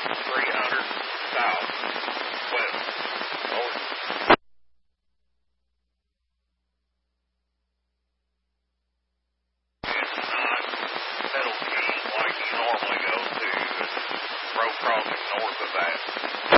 300 south, west, north. It's not middle key like you normally go to. It's road crossing north of that.